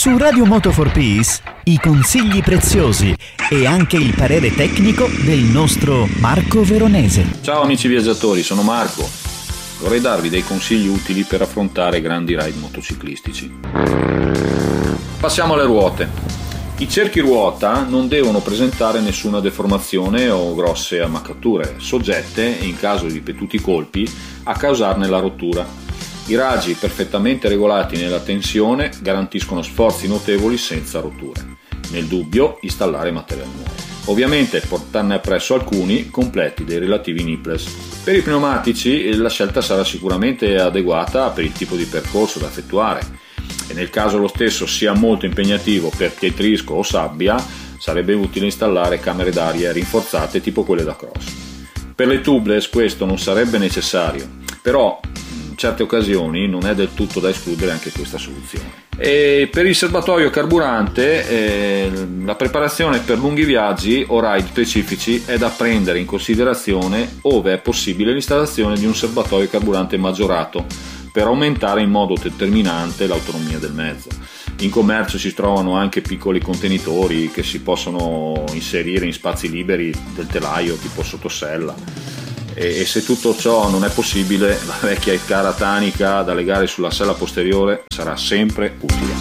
Su Radio Moto for Peace i consigli preziosi e anche il parere tecnico del nostro Marco Veronese. Ciao amici viaggiatori, sono Marco. Vorrei darvi dei consigli utili per affrontare grandi ride motociclistici. Passiamo alle ruote. I cerchi ruota non devono presentare nessuna deformazione o grosse ammaccature, soggette, in caso di ripetuti colpi, a causarne la rottura. I raggi perfettamente regolati nella tensione garantiscono sforzi notevoli senza rotture. Nel dubbio, installare materiale nuovo. Ovviamente portarne appresso alcuni completi dei relativi nipples. Per i pneumatici la scelta sarà sicuramente adeguata per il tipo di percorso da effettuare e nel caso lo stesso sia molto impegnativo per pietrisco o sabbia, sarebbe utile installare camere d'aria rinforzate tipo quelle da cross. Per le tubeless questo non sarebbe necessario, però in certe occasioni non è del tutto da escludere anche questa soluzione. E per il serbatoio carburante la preparazione per lunghi viaggi o ride specifici è da prendere in considerazione ove è possibile l'installazione di un serbatoio carburante maggiorato per aumentare in modo determinante l'autonomia del mezzo. In commercio si trovano anche piccoli contenitori che si possono inserire in spazi liberi del telaio tipo sottosella. E se tutto ciò non è possibile, la vecchia e cara tanica da legare sulla sella posteriore sarà sempre utile.